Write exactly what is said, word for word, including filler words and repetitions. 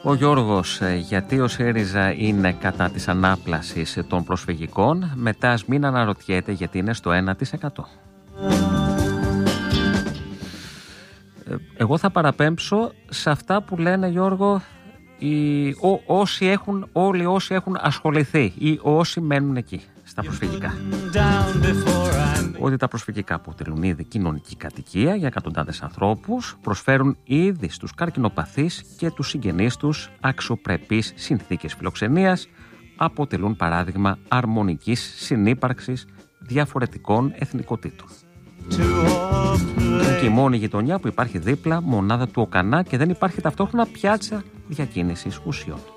Ο Γιώργος, γιατί ο ΣΥΡΙΖΑ είναι κατά της ανάπλασης των προσφυγικών, μετά ας μην αναρωτιέται γιατί είναι στο ένα τοις εκατό. Εγώ θα παραπέμψω σε αυτά που λένε, Γιώργο, οι, ό, όσοι έχουν, όλοι όσοι έχουν ασχοληθεί ή όσοι μένουν εκεί στα προσφυγικά. Ότι τα προσφυγικά αποτελούν ήδη κοινωνική κατοικία για εκατοντάδες ανθρώπους, προσφέρουν ήδη στους καρκινοπαθείς και τους συγγενείς τους αξιοπρεπείς συνθήκες φιλοξενίας, αποτελούν παράδειγμα αρμονικής συνύπαρξης διαφορετικών εθνικοτήτων. Είναι και η μόνη γειτονιά που υπάρχει δίπλα μονάδα του ΟΚΑΝΑ και δεν υπάρχει ταυτόχρονα πιάτσα διακίνησης ουσιών.